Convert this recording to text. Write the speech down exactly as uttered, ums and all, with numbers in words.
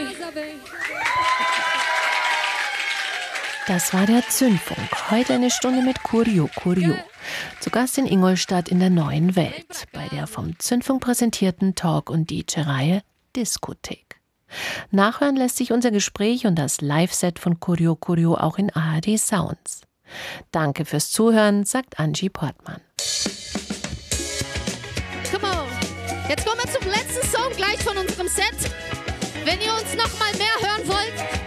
Das war der Zündfunk. Heute eine Stunde mit Curio Curio. Zu Gast in Ingolstadt in der Neuen Welt, bei der vom Zündfunk präsentierten Talk- und D J-Reihe Diskothek. Nachhören lässt sich unser Gespräch und das Live-Set von Curio Curio auch in A R D Sounds. Danke fürs Zuhören, sagt Angie Portmann. Come on. Jetzt kommen wir zum letzten Song gleich von unserem Set. Wenn ihr uns noch mal mehr hören wollt,